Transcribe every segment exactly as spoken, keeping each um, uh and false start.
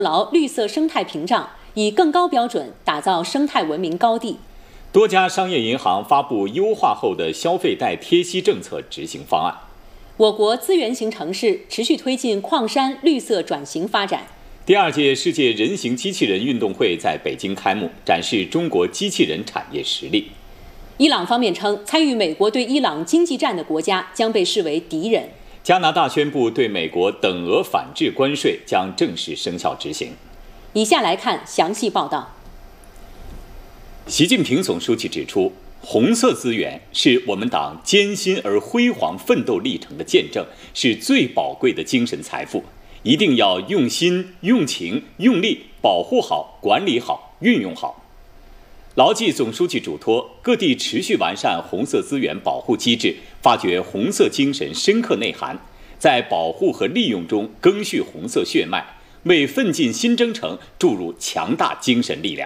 牢绿色生态屏障，以更高标准打造生态文明高地。 多家商业银行发布优化后的消费贷贴息政策执行方案。 我国资源型城市持续推进矿山绿色转型发展。 第二届世界人形机器人运动会在北京开幕，展示中国机器人产业实力。 伊朗方面称，参与美国对伊朗经济战的国家将被视为敌人。 加拿大宣布对美国等额反制关税将正式生效执行。 以下来看详细报道。 习近平总书记指出，红色资源是我们党艰辛而辉煌奋斗历程的见证，是最宝贵的精神财富，一定要用心、用情、用力保护好、管理好、运用好。牢记总书记嘱托，各地持续完善红色资源保护机制，发掘红色精神深刻内涵，在保护和利用中赓续红色血脉，为奋进新征程注入强大精神力量。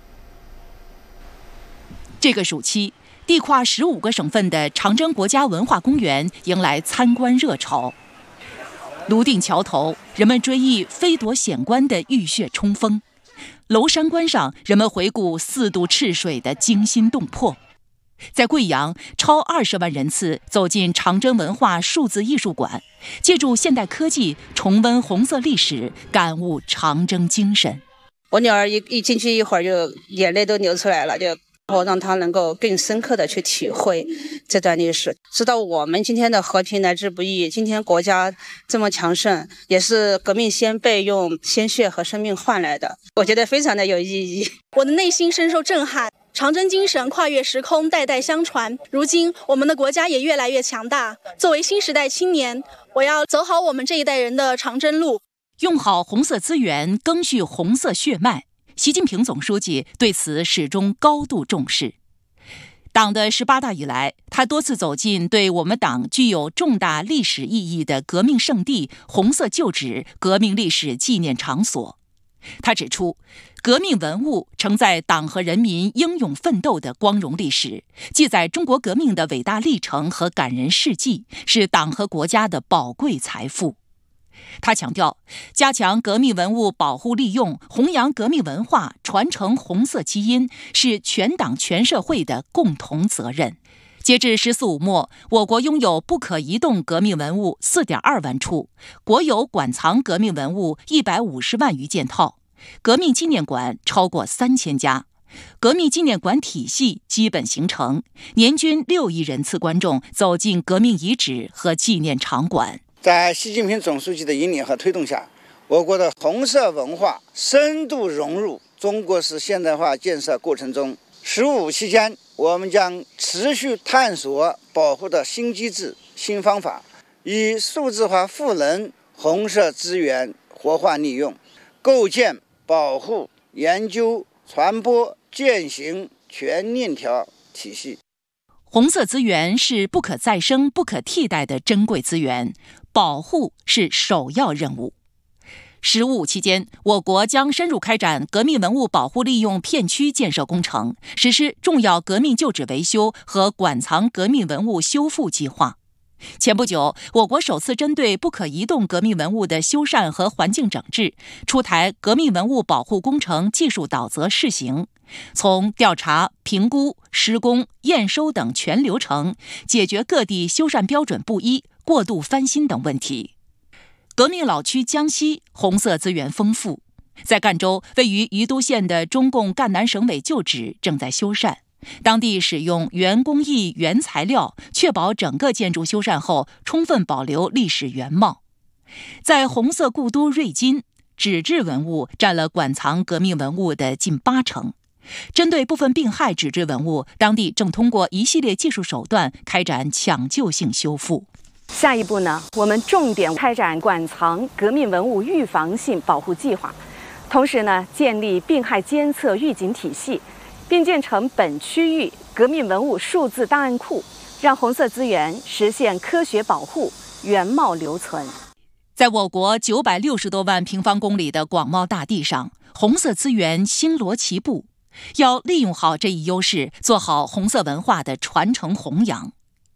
这个暑期，地跨十五个省份的长征国家文化公园迎来参观热潮。泸定桥头，人们追忆飞夺险关的浴血冲锋；娄山关上，人们回顾四渡赤水的惊心动魄。在贵阳，超二十万人次走进长征文化数字艺术馆，借助现代科技重温红色历史，感悟长征精神。 我女儿一一进去一会儿就眼泪都流出来了，就然后让她能够更深刻的去体会这段历史，知道我们今天的和平来之不易，今天国家这么强盛，也是革命先辈用鲜血和生命换来的，我觉得非常的有意义。 我的内心深受震撼，长征精神跨越时空，代代相传。如今我们的国家也越来越强大，作为新时代青年，我要走好我们这一代人的长征路， 用好红色资源，赓续红色血脉。习近平总书记对此始终高度重视。党的十八大以来，他多次走进对我们党具有重大历史意义的革命圣地、红色旧址、革命历史纪念场所。他指出，革命文物承载党和人民英勇奋斗的光荣历史，记载中国革命的伟大历程和感人事迹，是党和国家的宝贵财富。他强调，加强革命文物保护利用，弘扬革命文化，传承红色基因，是全党全社会的共同责任。截至“十四五”末，我国拥有不可移动革命文物 四点二万处，国有馆藏革命文物一百五十万余件套，革命纪念馆超过三千家，革命纪念馆体系基本形成，年均六亿人次观众走进革命遗址和纪念场馆。 在习近平总书记的引领和推动下，我国的红色文化深度融入中国式现代化建设过程中。十五期间，我们将持续探索保护的新机制、新方法，以数字化赋能红色资源活化利用，构建保护、研究、传播、践行全链条体系。 红色资源是不可再生、不可替代的珍贵资源，保护是首要任务。十五期间，我国将深入开展革命文物保护利用片区建设工程，实施重要革命旧址维修和馆藏革命文物修复计划。前不久，我国首次针对不可移动革命文物的修缮和环境整治，出台革命文物保护工程技术导则试行，从调查、评估、施工、验收等全流程，解决各地修缮标准不一、过度翻新等问题。革命老区江西红色资源丰富，在赣州位于宜都县的中共赣南省委旧址正在修缮，当地使用原工艺原材料，确保整个建筑修缮后充分保留历史原貌。在红色故都瑞金，纸质文物占了馆藏革命文物的近八成。针对部分病害纸质文物，当地正通过一系列技术手段开展抢救性修复。 下一步呢，我们重点开展馆藏革命文物预防性保护计划，同时呢，建立病害监测预警体系，并建成本区域革命文物数字档案库，让红色资源实现科学保护、原貌留存。 在我国九百六十多万平方公里的广袤大地上，红色资源星罗棋布，要利用好这一优势，做好红色文化的传承弘扬。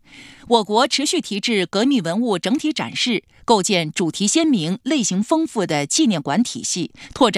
我国持续提质革命文物整体展示，构建主题鲜明、类型丰富的纪念馆体系，拓展